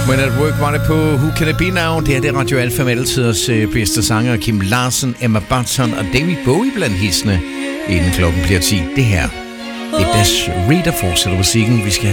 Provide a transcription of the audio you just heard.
When at Work var det på Who Can It Be Now? Det er Radio Alfa med altiders bedste sanger. Kim Larsen, Emma Bunton og David Bowie blandt hitsene. Inden klokken bliver 10. Det her, det er Dash Reader fortsætter musikken. Vi skal